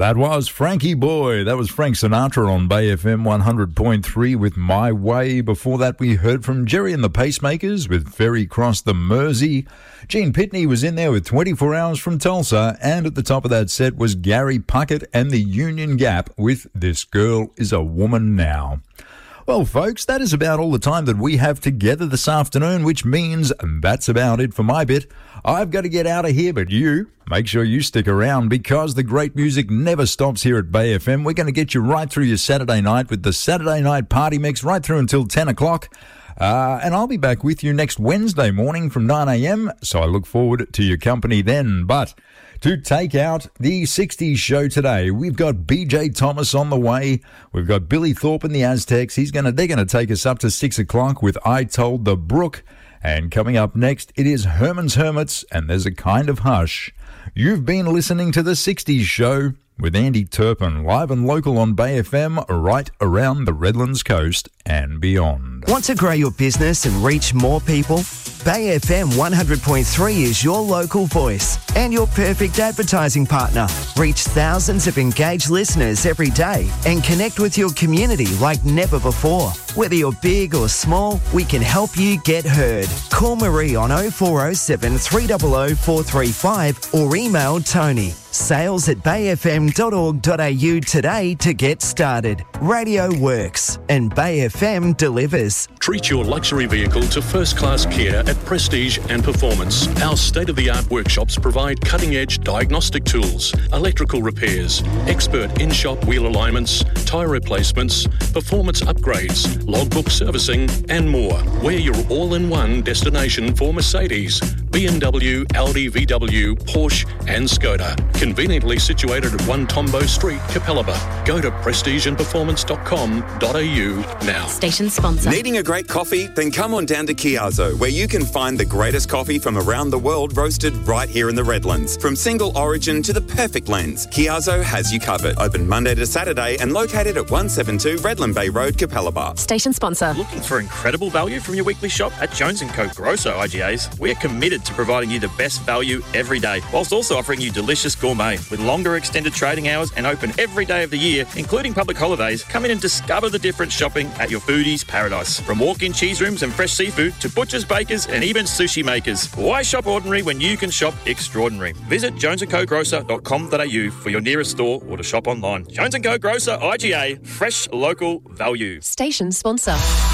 That was Frankie Boy. That was Frank Sinatra on Bay FM 100.3 with My Way. Before that, we heard from Jerry and the Pacemakers with Ferry Cross the Mersey. Gene Pitney was in there with 24 Hours from Tulsa. And at the top of that set was Gary Puckett and the Union Gap with This Girl Is a Woman Now. Well, folks, that is about all the time that we have together this afternoon, which means that's about it for my bit. I've got to get out of here, but you, make sure you stick around because the great music never stops here at Bay FM. We're going to get you right through your Saturday night with the Saturday Night Party Mix right through until 10 o'clock. And I'll be back with you next Wednesday morning from 9 a.m, so I look forward to your company then. But to take out the 60s show today, we've got BJ Thomas on the way. We've got Billy Thorpe and the Aztecs. They're going to take us up to 6 o'clock with I Told the Brook. And coming up next, it is Herman's Hermits and There's a Kind of Hush. You've been listening to the 60s show with Andy Turpin, live and local on Bay FM, right around the Redlands coast and beyond. Want to grow your business and reach more people? Bay FM 100.3 is your local voice and your perfect advertising partner. Reach thousands of engaged listeners every day and connect with your community like never before. Whether you're big or small, we can help you get heard. Call Marie on 0407 300 435 or email Tony. sales@bayfm.org.au today to get started. Radio works and Bay FM delivers. Treat your luxury vehicle to first-class care at Prestige and Performance. Our state-of-the-art workshops provide cutting-edge diagnostic tools, electrical repairs, expert in-shop wheel alignments, tyre replacements, performance upgrades, logbook servicing and more. We're your all-in-one destination for Mercedes, BMW, Audi, VW, Porsche and Skoda. Conveniently situated at 1 Tombo Street, Capalaba. Go to prestigeandperformance.com.au now. Station sponsor. Needing a great coffee? Then come on down to Chiazzo, where you can find the greatest coffee from around the world roasted right here in the Redlands. From single origin to the perfect blends, Chiazzo has you covered. Open Monday to Saturday and located at 172 Redland Bay Road, Capalaba. Station sponsor. Looking for incredible value from your weekly shop? At Jones & Co Grosso IGAs, we're committed to providing you the best value every day, whilst also offering you delicious gourmet. With longer extended trading hours and open every day of the year, including public holidays, come in and discover the difference shopping at your foodie's paradise. From walk-in cheese rooms and fresh seafood to butchers, bakers and even sushi makers. Why shop ordinary when you can shop extraordinary? Visit jonesandcogrocer.com.au for your nearest store or to shop online. Jones & Co Grocer IGA, fresh local value. Station sponsor.